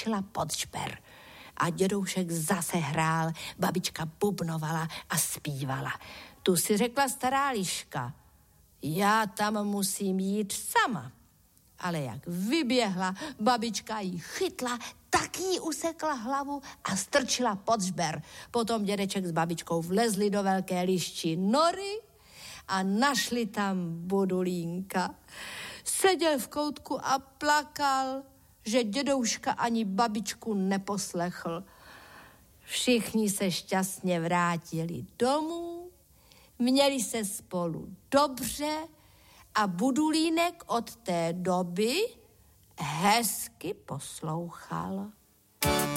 strčila pod žber. A dědoušek zase hrál, babička bubnovala a zpívala. Tu si řekla stará liška, já tam musím jít sama. Ale jak vyběhla, babička jí chytla, tak jí usekla hlavu a strčila pod žber. Potom dědeček s babičkou vlezli do velké liščí nory a našli tam Budulínka. Seděl v koutku a plakal, že dědouška ani babičku neposlechl. Všichni se šťastně vrátili domů, měli se spolu dobře a Budulínek od té doby hezky poslouchal.